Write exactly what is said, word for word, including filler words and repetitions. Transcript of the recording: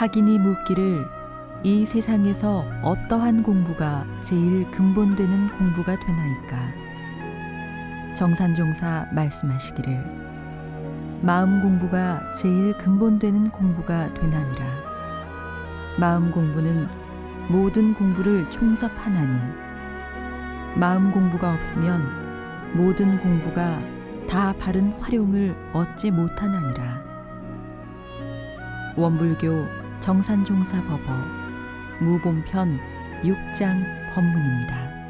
학인이 묻기를 이 세상에서 어떠한 공부가 제일 근본되는 공부가 되나이까? 정산종사 말씀하시기를 마음 공부가 제일 근본되는 공부가 되나니라. 마음 공부는 모든 공부를 총섭하나니 마음 공부가 없으면 모든 공부가 다 바른 활용을 얻지 못하나니라. 원불교 정산종사 법어 무본편 육 장 법문입니다.